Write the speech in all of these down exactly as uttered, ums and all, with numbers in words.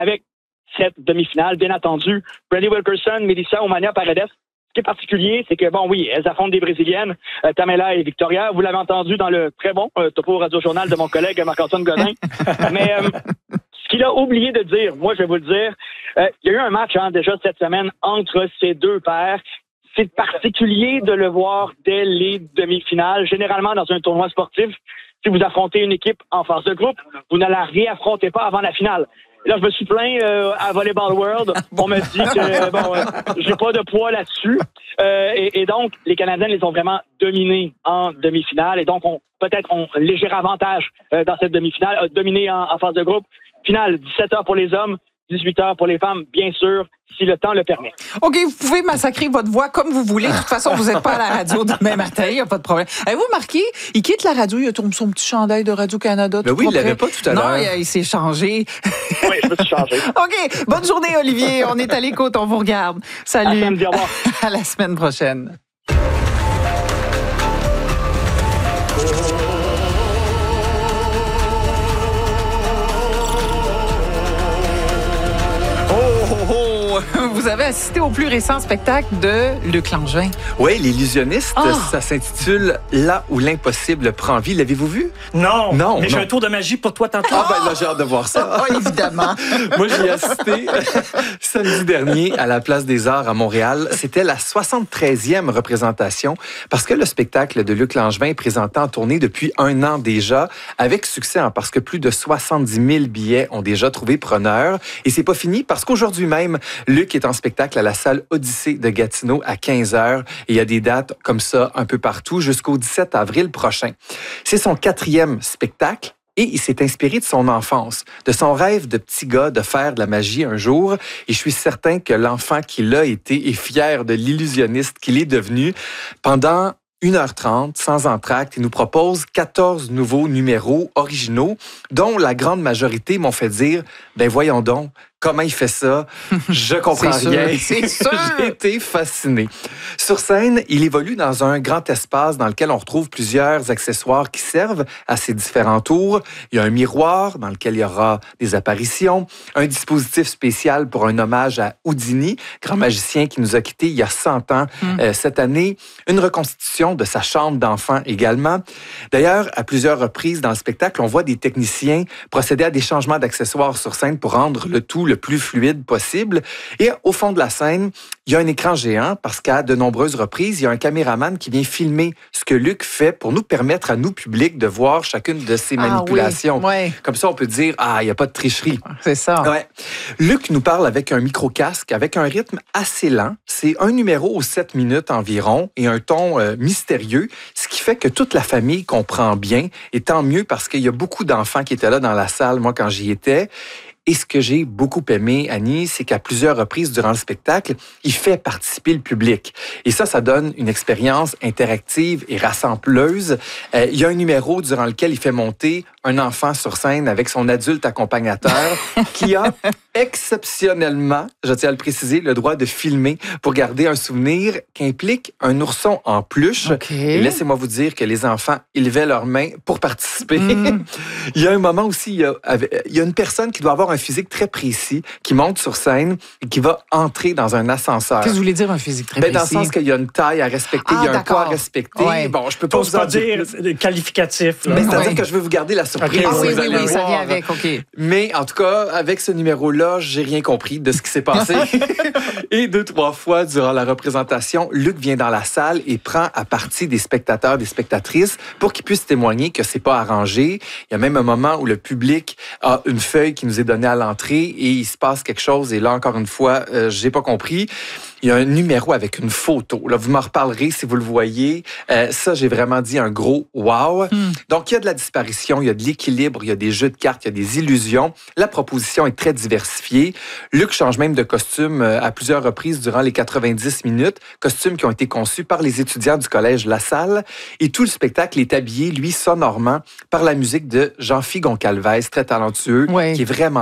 avec cette demi-finale. Bien entendu, Brandy Wilkerson, Melissa Omania Paredes. Ce qui est particulier, c'est que, bon, oui, elles affrontent des Brésiliennes, euh, Tamela et Victoria. Vous l'avez entendu dans le très bon euh, topo radio-journal de mon collègue Marc-Antoine Godin. Mais euh, ce qu'il a oublié de dire, moi, je vais vous le dire, euh, il y a eu un match hein, déjà cette semaine entre ces deux paires. C'est particulier de le voir dès les demi-finales. Généralement, dans un tournoi sportif, si vous affrontez une équipe en phase de groupe, vous ne la réaffrontez pas avant la finale. Et là, je me suis plaint euh, à Volleyball World. On me dit que bon, euh, j'ai pas de poids là-dessus. Euh, et, et donc, les Canadiens les ont vraiment dominés en demi-finale. Et donc, on peut-être ont un léger avantage euh, dans cette demi-finale, euh, dominé en, en phase de groupe. Finale, dix-sept heures pour les hommes, dix-huit heures pour les femmes, bien sûr, si le temps le permet. OK, vous pouvez massacrer votre voix comme vous voulez. De toute façon, vous n'êtes pas à la radio demain matin, il n'y a pas de problème. Avez-vous remarqué, il quitte la radio, il a tourné son petit chandail de Radio-Canada. Ben oui, il ne l'avait pas tout à l'heure. Non, il, il s'est changé. Oui, je me suis changé. OK, bonne journée, Olivier. On est à l'écoute, on vous regarde. Salut. À samedi, au revoir. À la semaine prochaine. Vous avez assisté au plus récent spectacle de Luc Langevin. Oui, l'illusionniste, oh. ça s'intitule « Là où l'impossible prend vie ». L'avez-vous vu? Non, non mais non. j'ai un tour de magie pour toi tantôt. Ah ben là, j'ai hâte de voir ça. Oh, évidemment. Moi, j'y ai assisté samedi dernier à la Place des Arts à Montréal. C'était la soixante-treizième représentation parce que le spectacle de Luc Langevin est présenté en tournée depuis un an déjà, avec succès, hein, parce que plus de soixante-dix mille billets ont déjà trouvé preneur. Et c'est pas fini parce qu'aujourd'hui même, Luc est en spectacle à la salle Odyssée de Gatineau à quinze heures. Et il y a des dates comme ça un peu partout jusqu'au dix-sept avril prochain. C'est son quatrième spectacle. Et il s'est inspiré de son enfance, de son rêve de petit gars de faire de la magie un jour. Et je suis certain que l'enfant qu'il a été est fier de l'illusionniste qu'il est devenu. Pendant une heure trente, sans entracte, il nous propose quatorze nouveaux numéros originaux, dont la grande majorité m'ont fait dire « Ben voyons donc, comment il fait ça? Je comprends rien. » C'est sûr. J'ai été fasciné. Sur scène, il évolue dans un grand espace dans lequel on retrouve plusieurs accessoires qui servent à ses différents tours. Il y a un miroir dans lequel il y aura des apparitions, un dispositif spécial pour un hommage à Houdini, grand magicien qui nous a quittés il y a cent ans mm. euh, cette année, une reconstitution de sa chambre d'enfant également. D'ailleurs, à plusieurs reprises dans le spectacle, on voit des techniciens procéder à des changements d'accessoires sur scène pour rendre le tout le plus fluide possible. Et au fond de la scène, il y a un écran géant parce qu'à de nombreuses reprises, il y a un caméraman qui vient filmer ce que Luc fait pour nous permettre à nous, public, de voir chacune de ses ah, manipulations. Oui, oui. Comme ça, on peut dire, ah, il n'y a pas de tricherie. C'est ça. Ouais. Luc nous parle avec un micro-casque, avec un rythme assez lent. C'est un numéro aux sept minutes environ et un ton euh, mystérieux, ce qui fait que toute la famille comprend bien. Et tant mieux parce qu'il y a beaucoup d'enfants qui étaient là dans la salle, moi, quand j'y étais. Et ce que j'ai beaucoup aimé, Annie, c'est qu'à plusieurs reprises durant le spectacle, il fait participer le public. Et ça, ça donne une expérience interactive et rassembleuse. Euh, il y a un numéro durant lequel il fait monter un enfant sur scène avec son adulte accompagnateur qui a exceptionnellement, je tiens à le préciser, le droit de filmer pour garder un souvenir qui implique un ourson en peluche. Okay. Et laissez-moi vous dire que les enfants, ils levaient leurs mains pour participer. Mm. Il y a un moment aussi, il y a, il y a une personne qui doit avoir un physique très précis, qui monte sur scène et qui va entrer dans un ascenseur. Qu'est-ce que vous voulez dire, un physique très ben, précis? Dans le sens qu'il y a une taille à respecter, ah, il y a un d'accord. poids à respecter. Ouais. Bon, je peux pas T'oses vous en pas dire dire qualificatif. Là. Mais c'est-à-dire ouais. que je veux vous garder la surprise. Okay, ah oui, vous oui, oui, voir. ça vient avec, OK. Mais en tout cas, avec ce numéro-là, j'ai rien compris de ce qui s'est passé. Et deux, trois fois, durant la représentation, Luc vient dans la salle et prend à partie des spectateurs, des spectatrices pour qu'ils puissent témoigner que c'est pas arrangé. Il y a même un moment où le public a une feuille qui nous est donnée à l'entrée et il se passe quelque chose. Et là, encore une fois, euh, j'ai pas compris. Il y a un numéro avec une photo. Là, vous m'en reparlerez si vous le voyez. Euh, ça, j'ai vraiment dit un gros wow. Mm. Donc, il y a de la disparition, il y a de l'équilibre, il y a des jeux de cartes, il y a des illusions. La proposition est très diversifiée. Luc change même de costume à plusieurs reprises durant les quatre-vingt-dix minutes. Costumes qui ont été conçus par les étudiants du collège La Salle. Et tout le spectacle est habillé, lui, sonorement, par la musique de Jean-Philippe Goncalves, très talentueux, ouais. qui est vraiment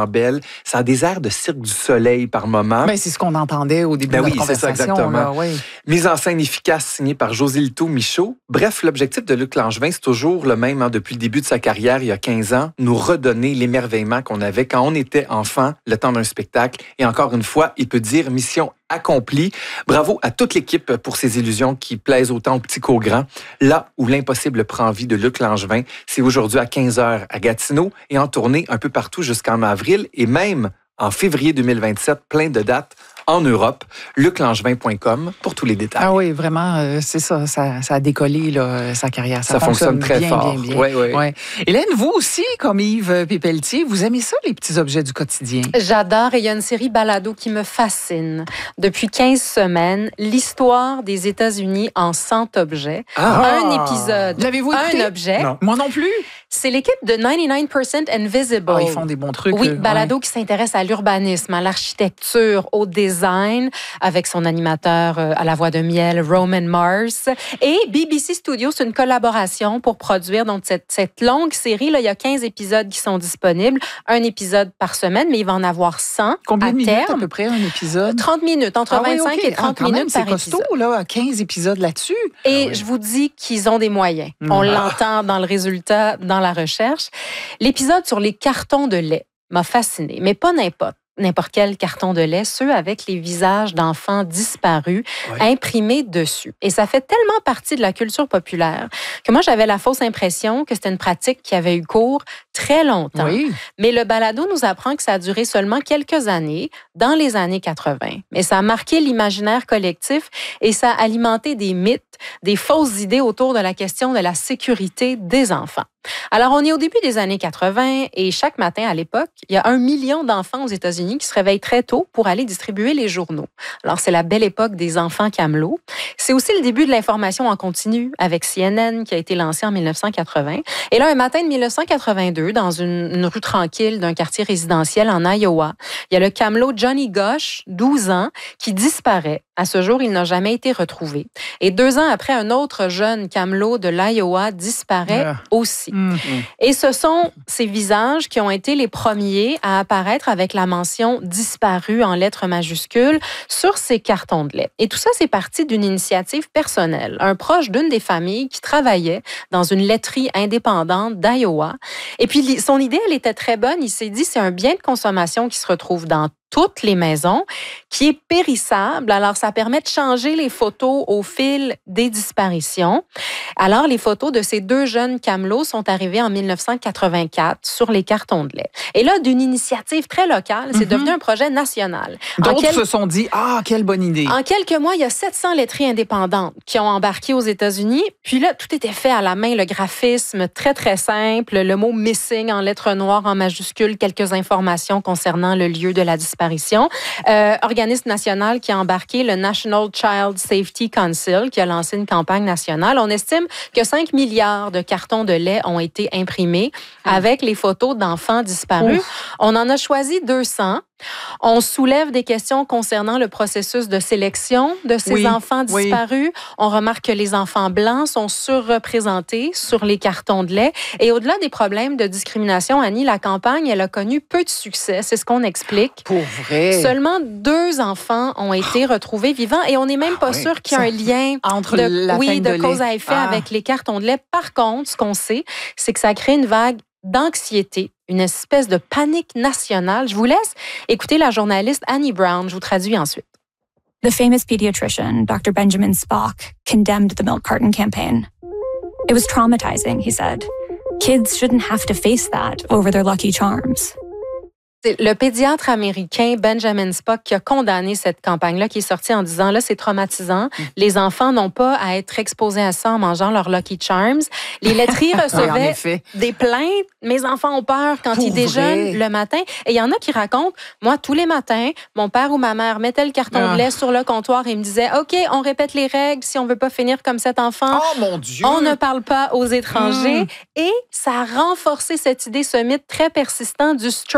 belle. Ça a des airs de Cirque du Soleil par moment. Ben, c'est ce qu'on entendait au début Ben de oui, notre c'est ça, conversation. exactement. Là, oui. Mise en scène efficace signée par José Lito Michaud. Bref, l'objectif de Luc Langevin, c'est toujours le même hein, depuis le début de sa carrière, il y a quinze ans, nous redonner l'émerveillement qu'on avait quand on était enfant, le temps d'un spectacle. Et encore une fois, il peut dire mission accomplie. Bravo à toute l'équipe pour ces illusions qui plaisent autant aux petits qu'aux grands. Là où l'impossible prend vie de Luc Langevin, c'est aujourd'hui à quinze heures à Gatineau et en tournée un peu partout jusqu'en avril et même en février deux mille vingt-sept, plein de dates en Europe. luc langevin point com pour tous les détails. Ah oui, vraiment, euh, c'est ça, ça, ça a décollé là, sa carrière. Ça, ça fonctionne, fonctionne très bien, fort. bien, bien. Ouais, ouais. Ouais. Hélène, vous aussi, comme Yves Pépeltier, vous aimez ça, les petits objets du quotidien? J'adore et il y a une série balado qui me fascine. Depuis quinze semaines, l'histoire des États-Unis en cent objets. Ah. Un épisode, L'avez-vous écouté? un objet. Non. Moi non plus. C'est l'équipe de quatre-vingt-dix-neuf pour cent Invisible. Ah, ils font des bons trucs. Oui, euh, balado ouais. qui s'intéresse à l'urbanisme, à l'architecture, au design, avec son animateur euh, à la voix de miel, Roman Mars. Et B B C Studios, c'est une collaboration pour produire donc cette, cette longue série. Là, il y a quinze épisodes qui sont disponibles, un épisode par semaine, mais il va en avoir cent Combien à de minutes terme. à peu près un épisode? trente minutes, entre Ah oui, vingt-cinq ok. et trente Ah, quand minutes même, c'est par costaud, épisode. là, quinze épisodes là-dessus. Et Ah oui. je vous dis qu'ils ont des moyens. Mm. On l'entend dans le résultat, dans la recherche. L'épisode sur les cartons de lait m'a fascinée, mais pas n'importe. n'importe quel carton de lait, ceux avec les visages d'enfants disparus Ouais. imprimés dessus. Et ça fait tellement partie de la culture populaire que moi, j'avais la fausse impression que c'était une pratique qui avait eu cours très longtemps. Oui. Mais le balado nous apprend que ça a duré seulement quelques années, dans les années quatre-vingt. Mais ça a marqué l'imaginaire collectif et ça a alimenté des mythes, des fausses idées autour de la question de la sécurité des enfants. Alors, on est au début des années quatre-vingt et chaque matin à l'époque, il y a un million d'enfants aux États-Unis qui se réveillent très tôt pour aller distribuer les journaux. Alors, c'est la belle époque des enfants camelots. C'est aussi le début de l'information en continu avec C N N qui a été lancé en dix-neuf cent quatre-vingt. Et là, un matin de dix-neuf cent quatre-vingt-deux, dans une, une rue tranquille d'un quartier résidentiel en Iowa, il y a le camelot Johnny Gosch, douze ans, qui disparaît. À ce jour, il n'a jamais été retrouvé. Et deux ans après, un autre jeune camelot de l'Iowa disparaît Ah. aussi. Mm. Et ce sont ces visages qui ont été les premiers à apparaître avec la mention « disparu » en lettres majuscules sur ces cartons de lait. Et tout ça, c'est parti d'une initiative personnelle. Un proche d'une des familles qui travaillait dans une laiterie indépendante d'Iowa. Et puis, son idée, elle était très bonne. Il s'est dit, c'est un bien de consommation qui se retrouve dans toutes les maisons, qui est périssable. Alors, ça permet de changer les photos au fil des disparitions. Alors, les photos de ces deux jeunes camelots sont arrivées en dix-neuf cent quatre-vingt-quatre sur les cartons de lait. Et là, d'une initiative très locale, c'est Mm-hmm. devenu un projet national. En D'autres quel- se sont dit, ah, quelle bonne idée. en quelques mois, il y a sept cents laiteries indépendantes qui ont embarqué aux États-Unis. Puis là, tout était fait à la main, le graphisme très, très simple, le mot « missing » en lettres noires, en majuscules, quelques informations concernant le lieu de la disparition. Euh, organisme national qui a embarqué le National Child Safety Council, qui a lancé une campagne nationale. On estime que cinq milliards de cartons de lait ont été imprimés avec les photos d'enfants disparus. Ouf. On en a choisi deux cents. On soulève des questions concernant le processus de sélection de ces Oui, enfants oui. disparus. On remarque que les enfants blancs sont surreprésentés sur les cartons de lait. Et au-delà des problèmes de discrimination, Annie, la campagne, elle a connu peu de succès. C'est ce qu'on explique. Pour vrai. Seulement deux enfants ont été retrouvés vivants et on n'est même pas oui. sûr qu'il y a un lien Entre de, la oui, peine de, de cause lait. à effet Ah. avec les cartons de lait. Par contre, ce qu'on sait, c'est que ça crée une vague d'anxiété, une espèce de panique nationale. Je vous laisse écouter la journaliste Annie Brown. Je vous traduis ensuite. The famous pediatrician, Doctor Benjamin Spock, condemned the milk carton campaign. It was traumatizing, he said. Kids shouldn't have to face that over their Lucky Charms. C'est le pédiatre américain Benjamin Spock qui a condamné cette campagne-là, qui est sortie en disant, là, c'est traumatisant. Les enfants n'ont pas à être exposés à ça en mangeant leur Lucky Charms. Les laiteries Oui, en recevaient effet. des plaintes. Mes enfants ont peur quand Pour ils déjeunent vrai? le matin. Et il y en a qui racontent, moi, tous les matins, mon père ou ma mère mettait le carton Ah. de lait sur le comptoir et me disait, OK, on répète les règles si on veut pas finir comme cet enfant. Oh mon Dieu! On ne parle pas aux étrangers. Mm. Et ça a renforcé cette idée, ce mythe très persistant du stranger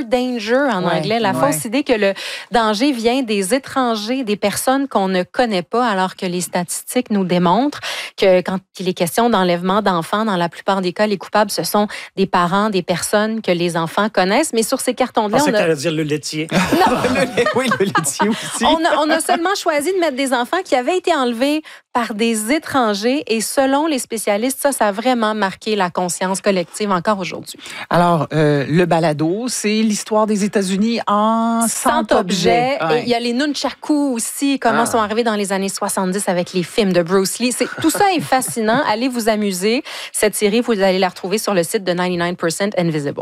danger en Ouais, anglais, la ouais. fausse idée que le danger vient des étrangers, des personnes qu'on ne connaît pas, alors que les statistiques nous démontrent que quand il est question d'enlèvement d'enfants, dans la plupart des cas, les coupables, ce sont des parents, des personnes que les enfants connaissent. Mais sur ces Je cartons-là, pensais on que tu a, allais dire le laitier. Le- oui, le laitier aussi. on, a, on a seulement choisi de mettre des enfants qui avaient été enlevés par des étrangers. Et selon les spécialistes, ça, ça a vraiment marqué la conscience collective encore aujourd'hui. Alors, euh, le balado, c'est l'histoire des États-Unis en cent objets. Et il y a les nunchakus aussi, comment Ah. sont arrivés dans les années soixante-dix avec les films de Bruce Lee. C'est, tout ça est fascinant. Allez vous amuser. Cette série, vous allez la retrouver sur le site de ninety-nine percent Invisible.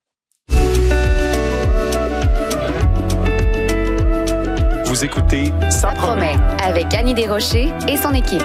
Vous écoutez Ça promet avec Annie Desrochers et son équipe.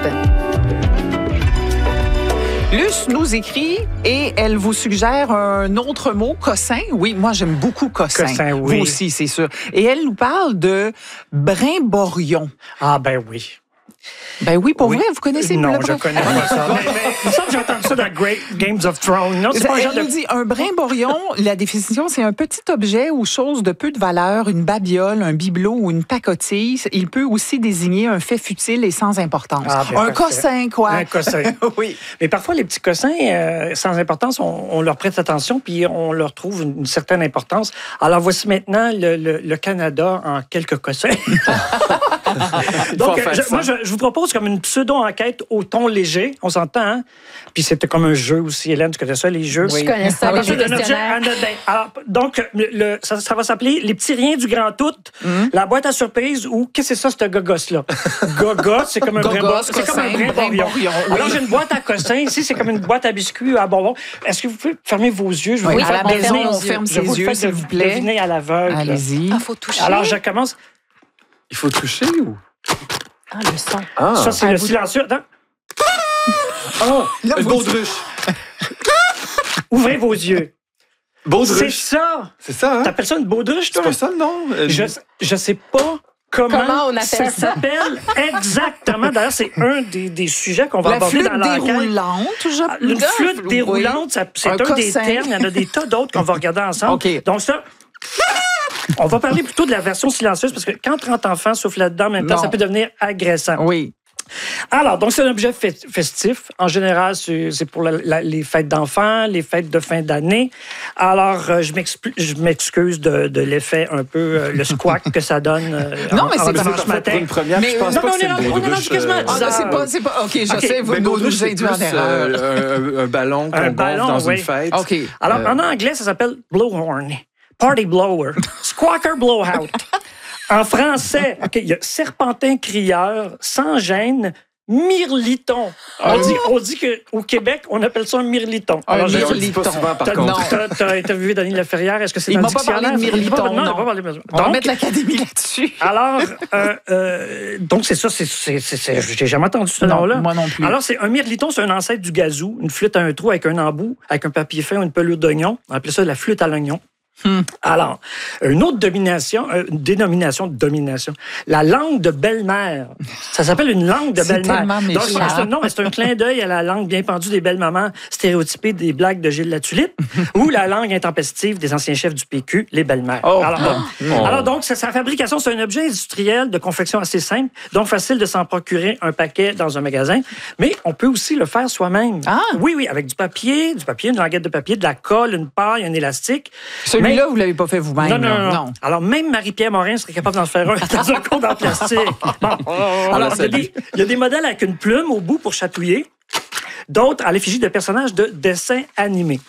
Luce nous écrit et elle vous suggère un autre mot, cossin. Oui, moi, j'aime beaucoup cossin. Cossin, oui. Vous aussi, c'est sûr. Et elle nous parle de brimborion. Ah, ben oui. Ben oui, pour Oui. vrai, vous connaissez Non, le je brin- connais pas ça. Mais, mais il me semble que j'ai entendu ça dans Great Games of Thrones. Non, c'est pas un Elle genre de... nous dit un brimborion, la définition, c'est un petit objet ou chose de peu de valeur, une babiole, un bibelot ou une pacotille. Il peut aussi désigner un fait futile et sans importance. Ah, ben, un parfait. cossin, quoi. Un cossin. Oui. Mais parfois, les petits cossins, euh, sans importance, on, on leur prête attention puis on leur trouve une, une certaine importance. Alors, voici maintenant le, le, le Canada en quelques cossins. Donc, Faut en faire je, ça. moi, je, je vous propose comme une pseudo-enquête au ton léger. On s'entend, hein? Puis c'était comme un jeu aussi. Hélène, tu connais ça, les jeux? Je connais ça, Ah oui, les jeux D'un objet questionnaires. anodin. Alors, donc, le, ça, ça va s'appeler Les petits riens du grand tout, la boîte à surprise ou qu'est-ce que c'est ça, ce gogos-là? Gogos, c'est comme un Gogos, brin- c'est comme un cossin, brimborion. brimborion, oui. Alors, j'ai une boîte à cossins ici, c'est comme une boîte à biscuits à bonbons. Est-ce que vous pouvez fermer vos yeux? Je vais Oui, vous à faire la maison, deviner. on ferme Je ses vais vous le yeux, faire s'il dev- vous plaît. deviner à l'aveugle. Allez-y. Ah, faut toucher. Alors, je commence. Il faut toucher ou? Ah, le son. Ah, Ça, c'est un le bout de- silencieux. Attends. Oh, Là, une vous- baudruche. ouvrez vos yeux. C'est Baudruche. ça. C'est ça, hein? T'appelles ça une baudruche, C'est toi? pas ça, non? Euh, Je, je sais pas comment, Comment on appelle ça ça? s'appelle exactement. D'ailleurs, c'est un des, des sujets qu'on va La aborder flûte dans l'enquête. déroulante, je... Ah, Une flûte déroulante, ça- c'est Un un, des cossin. termes. Il y en a des tas d'autres qu'on va regarder ensemble. OK. Donc ça, on va parler plutôt de la version silencieuse parce que quand trente enfants soufflent là-dedans en même temps, Non. ça peut devenir agressant. Oui. Alors, donc c'est un objet fe- festif. En général, c'est c'est pour la- la- les fêtes d'enfants, les fêtes de fin d'année. Alors, euh, je m'expl- je m'excuse de, de l'effet un peu, euh, le squawk que ça donne. euh, Non, en- mais en c'est mais c'est dimanche parfait pour matin. une première. Mais, je pense non, pas mais que on c'est est une rendu- on est baudruche. rendu quasiment à euh, Ah, dix là, heures. c'est pas, c'est pas... OK, je OK, sais, vous Mais nous baudruche, nous c'est induisez en plus erreur. euh, un, un ballon qu'on Un gonfle ballon, dans oui. une fête. OK. Alors, Euh, en anglais, ça s'appelle blowhorn, party blower, squawker blowout. En français, OK, il y a serpentin crieur, sans gêne, mirliton. On dit, on dit qu'au Québec, on appelle ça un mirliton. Un Alors, je- mais on le dit pas mirliton. souvent, par T'as- contre. t'as- T'as interviewé Denis Laferrière. Est-ce que c'est Il dans m'a le pas parlé de dictionnaire? mirliton, Non, il m'a non. pas parlé de mirliton. On va Donc, mettre l'académie là-dessus. alors, euh, euh, donc c'est ça, c'est, c'est, c'est, c'est- j'ai jamais entendu ce Non, nom-là. moi non plus. Alors, c'est un mirliton, c'est un ancêtre du gazou, une flûte à un trou avec un embout, avec un papier fin ou une pelure d'oignon. On appelle ça la flûte à l'oignon. Hmm. Alors, une autre domination, euh, une dénomination de domination, la langue de belle-mère. Ça s'appelle une langue de C'est belle-mère. tellement Donc, méchant. c'est un, non, mais c'est un clin d'œil à la langue bien pendue des belles-mamans stéréotypées des blagues de Gilles Latulippe ou la langue intempestive des anciens chefs du P Q, les belles-mères. Oh. Alors, bon. Oh. Alors, donc, sa, sa fabrication, c'est un objet industriel de confection assez simple, donc facile de s'en procurer un paquet dans un magasin, mais on peut aussi le faire soi-même. Ah. Oui, oui, avec du papier, du papier, une languette de papier, de la colle, une paille, un élastique. Celui-là, Mais- vous l'avez pas fait vous-même. Non, non, là. non, non. Alors, même Marie-Pierre Morin serait capable d'en faire un dans un compte en plastique. Bon. Alors, il y, a des, il y a des modèles avec une plume au bout pour chatouiller, d'autres à l'effigie de personnages de dessins animés.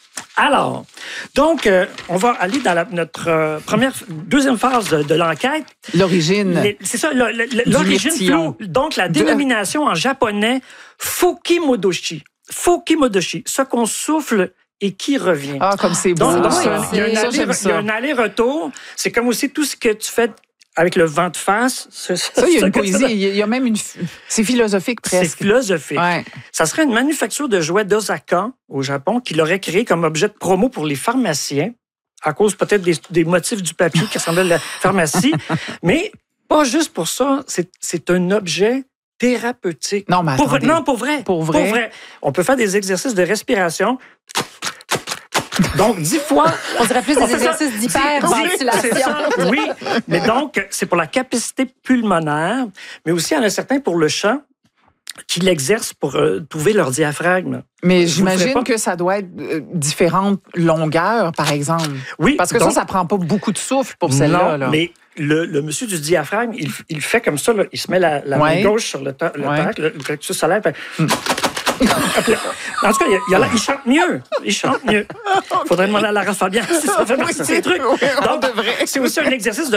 Alors, donc, euh, on va aller dans la- notre euh, première, deuxième phase de, de l'enquête. L'origine. Les- C'est ça, le- le- l'origine lirtillon. floue. Donc, la dénomination en japonais, Fukimodoshi. Fukimodoshi, ce qu'on souffle et qui revient. Ah, comme c'est beau. Donc, donc, Ah, c'est un- il y a un Ça, aller- j'aime il y a ça. un aller-retour. C'est comme aussi tout ce que tu fais avec le vent de face. Ça, Ça, il y a une poésie. Il y a- il y a même une... C'est philosophique C'est presque. philosophique. Ouais. Ça serait une manufacture de jouets d'Osaka, au Japon, qui l'aurait créé comme objet de promo pour les pharmaciens, à cause peut-être des, des motifs du papier qui ressemblaient à la pharmacie. Mais pas juste pour ça, c'est c'est un objet thérapeutique. Non, mais Pour vrai- attendez. non, pour vrai. Pour vrai? On peut faire des exercices de respiration. Donc, dix fois... On dirait plus on des fait ça. exercices C'est d'hyperventilation. ça, oui. Mais donc, c'est pour la capacité pulmonaire, mais aussi, il y en a certains pour le chant qui l'exercent pour euh, trouver leur diaphragme. Mais Vous le ferez j'imagine pas? que ça doit être euh, différentes longueurs, par exemple. Oui. Parce que donc, ça, ça prend pas beaucoup de souffle pour celle-là. Non, là. mais le, le monsieur du diaphragme, il, il fait comme ça, là. Il se met la, la Ouais. main gauche sur le, ta- le Ouais. thorax, le, le plexus solaire. Fait... En tout cas, il, il, a- il chante mieux. Il chante mieux. Il faudrait demander à Lara Fabian si ça fait partie de ces trucs. Oui, on Donc, devrait. c'est aussi un exercice de